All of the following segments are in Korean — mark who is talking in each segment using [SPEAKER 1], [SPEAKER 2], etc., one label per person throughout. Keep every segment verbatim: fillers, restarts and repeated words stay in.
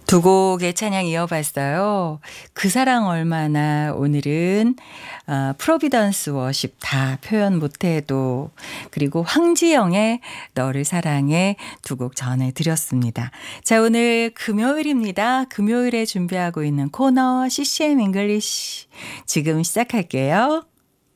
[SPEAKER 1] 두 곡의 찬양 이어봤어요. 그 사랑 얼마나 오늘은 어, 프로비던스 워십 다 표현 못해도 그리고 황지영의 너를 사랑해 두 곡 전해드렸습니다. 자, 오늘 금요일입니다. 금요일에 준비하고 있는 코너 씨씨엠 잉글리시 지금 시작할게요.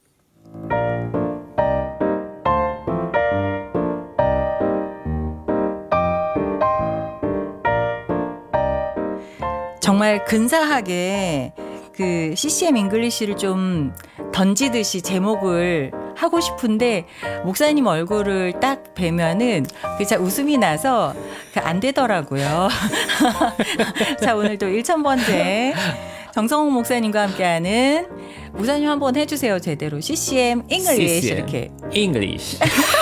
[SPEAKER 1] 정말 근사하게 그 씨씨엠 잉글리시를 좀 던지듯이 제목을 하고 싶은데 목사님 얼굴을 딱 뵈면은 그 웃음이 나서 안 되더라고요. 자, 오늘도 천 번째 정성호 목사님과 함께하는 목사님 한번 해주세요. 제대로 씨씨엠 잉글리시
[SPEAKER 2] 씨씨엠
[SPEAKER 1] 이렇게.
[SPEAKER 2] 잉글리시.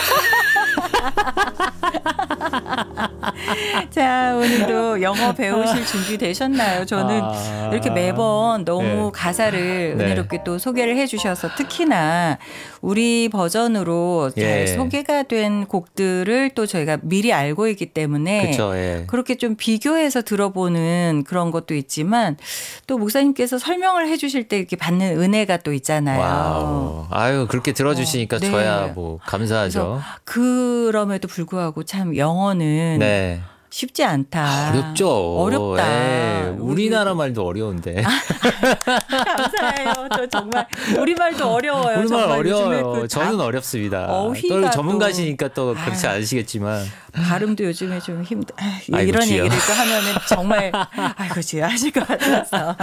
[SPEAKER 1] 자, 오늘도 영어 배우실 준비 되셨나요? 저는
[SPEAKER 2] 아,
[SPEAKER 1] 이렇게 매번 너무
[SPEAKER 2] 네.
[SPEAKER 1] 가사를
[SPEAKER 2] 네.
[SPEAKER 1] 은혜롭게 또 소개를 해주셔서 특히나 우리 버전으로 잘
[SPEAKER 2] 예.
[SPEAKER 1] 소개가 된 곡들을 또 저희가 미리 알고 있기 때문에
[SPEAKER 2] 그쵸, 예.
[SPEAKER 1] 그렇게 좀 비교해서 들어보는 그런 것도 있지만 또 목사님께서 설명을 해주실 때 이렇게 받는 은혜가 또 있잖아요.
[SPEAKER 2] 와우. 아유, 그렇게 들어주시니까
[SPEAKER 1] 어, 네.
[SPEAKER 2] 저야 뭐 감사하죠.
[SPEAKER 1] 그럼에도 불구하고 참 영어는
[SPEAKER 2] 네.
[SPEAKER 1] 쉽지 않다.
[SPEAKER 2] 어렵죠.
[SPEAKER 1] 어렵다.
[SPEAKER 2] 예. 우리나라 말도 어려운데.
[SPEAKER 1] 감사해요. 저 정말 우리말도 어려워요.
[SPEAKER 2] 우리말
[SPEAKER 1] 정말
[SPEAKER 2] 어려워요.
[SPEAKER 1] 요즘에 그
[SPEAKER 2] 저는
[SPEAKER 1] 자-
[SPEAKER 2] 어렵습니다.
[SPEAKER 1] 어휘가
[SPEAKER 2] 또 전문가시니까 또
[SPEAKER 1] 또-
[SPEAKER 2] 그렇지
[SPEAKER 1] 아유.
[SPEAKER 2] 않으시겠지만.
[SPEAKER 1] 발음도 요즘에 좀 힘들. 아,
[SPEAKER 2] 아이고,
[SPEAKER 1] 이런
[SPEAKER 2] 주여.
[SPEAKER 1] 얘기를 또 하면은 정말 아이고 지요 하실 것 같아서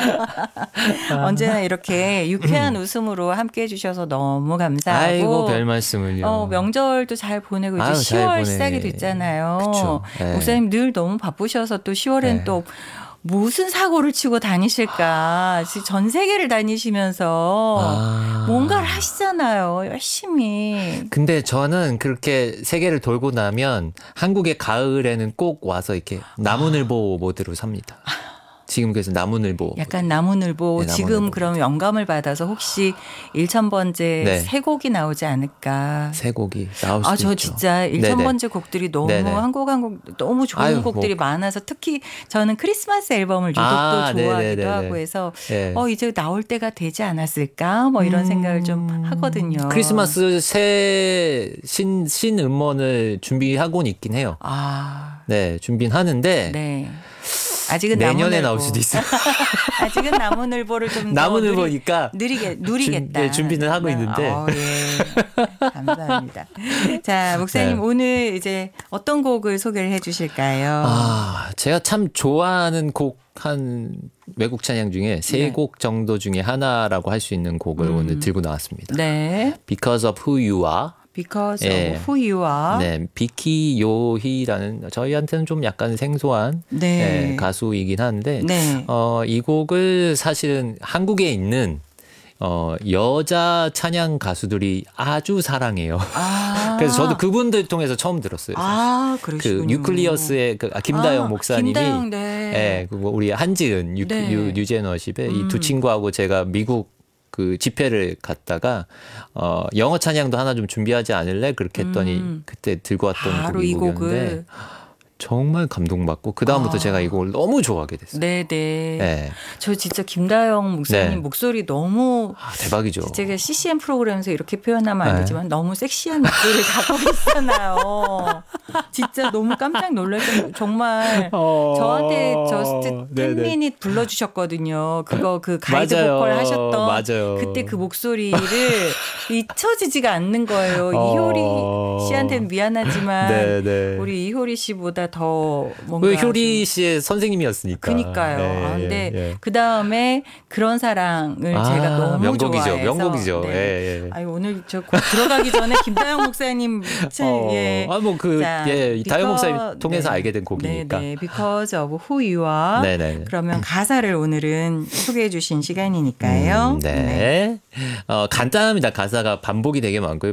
[SPEAKER 1] 언제나 이렇게 유쾌한 웃음으로 함께해 주셔서 너무 감사하고.
[SPEAKER 2] 아이고, 별 말씀을요.
[SPEAKER 1] 어, 명절도 잘 보내고 이제
[SPEAKER 2] 아유, 잘
[SPEAKER 1] 시월
[SPEAKER 2] 보내.
[SPEAKER 1] 시작이 됐잖아요.
[SPEAKER 2] 그쵸. 예.
[SPEAKER 1] 목사님 늘 너무 바쁘셔서 또 시월엔
[SPEAKER 2] 네.
[SPEAKER 1] 또 무슨 사고를 치고 다니실까. 지금 전 세계를 다니시면서
[SPEAKER 2] 아.
[SPEAKER 1] 뭔가를 하시잖아요. 열심히.
[SPEAKER 2] 근데 저는 그렇게 세계를 돌고 나면 한국의 가을에는 꼭 와서 이렇게 나무늘보 모드로 삽니다. 지금 그래서 나무늘보.
[SPEAKER 1] 약간 나무늘보
[SPEAKER 2] 네,
[SPEAKER 1] 지금
[SPEAKER 2] 나무늘보.
[SPEAKER 1] 그럼 영감을 받아서 혹시 천 번째
[SPEAKER 2] 네.
[SPEAKER 1] 세 곡이 나오지 않을까.
[SPEAKER 2] 세 곡이 나올 수도
[SPEAKER 1] 아, 저
[SPEAKER 2] 있죠.
[SPEAKER 1] 진짜 천
[SPEAKER 2] 네네.
[SPEAKER 1] 번째 곡들이 너무
[SPEAKER 2] 네네.
[SPEAKER 1] 한 곡 한 곡 너무 좋은
[SPEAKER 2] 아유,
[SPEAKER 1] 곡들이
[SPEAKER 2] 뭐.
[SPEAKER 1] 많아서 특히 저는 크리스마스 앨범을 유독
[SPEAKER 2] 아,
[SPEAKER 1] 또 좋아하기도
[SPEAKER 2] 네네네네.
[SPEAKER 1] 하고 해서
[SPEAKER 2] 예.
[SPEAKER 1] 어 이제 나올 때가 되지 않았을까 뭐 이런 생각을 좀 하거든요.
[SPEAKER 2] 크리스마스 새 신, 신 음원을 준비하고는 있긴 해요.
[SPEAKER 1] 아,
[SPEAKER 2] 네, 준비는 하는데
[SPEAKER 1] 네. 아직은
[SPEAKER 2] 내년에
[SPEAKER 1] 나무늘보.
[SPEAKER 2] 나올 수도 있어요.
[SPEAKER 1] 아직은 나무늘보를 좀 더
[SPEAKER 2] 나무늘보니까
[SPEAKER 1] 누리게 누리겠다.
[SPEAKER 2] 준- 예, 준비는 하고 있는데.
[SPEAKER 1] 어, 예. 감사합니다. 자, 목사님
[SPEAKER 2] 네.
[SPEAKER 1] 오늘 이제 어떤 곡을 소개를 해주실까요?
[SPEAKER 2] 아, 제가 참 좋아하는 곡 한 외국 찬양 중에 세
[SPEAKER 1] 네.
[SPEAKER 2] 곡 정도 중에 하나라고 할 수 있는 곡을
[SPEAKER 1] 음.
[SPEAKER 2] 오늘 들고 나왔습니다.
[SPEAKER 1] 네,
[SPEAKER 2] Because of Who You Are.
[SPEAKER 1] Because
[SPEAKER 2] 예.
[SPEAKER 1] of Who You Are.
[SPEAKER 2] 네, 비키 요히라는 저희한테는 좀 약간 생소한
[SPEAKER 1] 네.
[SPEAKER 2] 예, 가수이긴 한데
[SPEAKER 1] 네.
[SPEAKER 2] 어, 이 곡을 사실은 한국에 있는 어, 여자 찬양 가수들이 아주 사랑해요.
[SPEAKER 1] 아,
[SPEAKER 2] 그래서 저도 그분들 통해서 처음 들었어요.
[SPEAKER 1] 아,
[SPEAKER 2] 그
[SPEAKER 1] 그러시군요.
[SPEAKER 2] 뉴클리어스의 그 아, 김다영
[SPEAKER 1] 아,
[SPEAKER 2] 목사님이
[SPEAKER 1] 김다영, 네.
[SPEAKER 2] 예, 그리고 우리 한지은 유,
[SPEAKER 1] 네.
[SPEAKER 2] 유, 유제너십의 이 두
[SPEAKER 1] 음.
[SPEAKER 2] 친구하고 제가 미국 그 집회를 갔다가 어 영어 찬양도 하나 좀 준비하지 않을래 그렇게 했더니
[SPEAKER 1] 음.
[SPEAKER 2] 그때 들고 왔던
[SPEAKER 1] 바로
[SPEAKER 2] 곡이
[SPEAKER 1] 이
[SPEAKER 2] 곡이었는데
[SPEAKER 1] 곡을.
[SPEAKER 2] 정말 감동받고 그 다음부터
[SPEAKER 1] 아.
[SPEAKER 2] 제가 이 곡을 너무 좋아하게 됐어요.
[SPEAKER 1] 네, 네.
[SPEAKER 2] 예.
[SPEAKER 1] 저 진짜 김다영 목사님
[SPEAKER 2] 네.
[SPEAKER 1] 목소리 너무
[SPEAKER 2] 아, 대박이죠.
[SPEAKER 1] 제가 씨씨엠 프로그램에서 이렇게 표현하면 안
[SPEAKER 2] 네.
[SPEAKER 1] 되지만 너무 섹시한 목소리를 갖고 있잖아요. 진짜 너무 깜짝 놀랐어요. 정말
[SPEAKER 2] 어,
[SPEAKER 1] 저한테 저스트
[SPEAKER 2] 네네.
[SPEAKER 1] 텐 미닛 불러주셨거든요. 그거 그 가이드
[SPEAKER 2] 맞아요.
[SPEAKER 1] 보컬 하셨던
[SPEAKER 2] 맞아요.
[SPEAKER 1] 그때 그 목소리를 잊혀지지가 않는 거예요.
[SPEAKER 2] 어.
[SPEAKER 1] 이효리 씨한테는 미안하지만
[SPEAKER 2] 네네.
[SPEAKER 1] 우리 이효리 씨보다 더 뭔가
[SPEAKER 2] 그 효리
[SPEAKER 1] 좀
[SPEAKER 2] 씨의 선생님이었으니까.
[SPEAKER 1] 그니까요.
[SPEAKER 2] 예,
[SPEAKER 1] 아,
[SPEAKER 2] 예,
[SPEAKER 1] 근데
[SPEAKER 2] 예.
[SPEAKER 1] 그 다음에 그런 사랑을
[SPEAKER 2] 아,
[SPEAKER 1] 제가 너무
[SPEAKER 2] 명곡이죠.
[SPEAKER 1] 좋아해서.
[SPEAKER 2] 명곡이죠.
[SPEAKER 1] 네.
[SPEAKER 2] 예, 예.
[SPEAKER 1] 아유, 오늘 저 곡 들어가기 전에 김다영 목사님 참,
[SPEAKER 2] 어,
[SPEAKER 1] 예.
[SPEAKER 2] 아, 뭐 그,
[SPEAKER 1] 자,
[SPEAKER 2] 예, 이 다영
[SPEAKER 1] because-
[SPEAKER 2] 목사님 통해서
[SPEAKER 1] 네.
[SPEAKER 2] 알게 된 곡이니까.
[SPEAKER 1] 네, 네. Because of who you are.
[SPEAKER 2] 네네.
[SPEAKER 1] 그러면 가사를 오늘은 소개해 주신 시간이니까요.
[SPEAKER 2] 음, 네. 어, 간단합니다. 가사가 반복이 되게 많고요.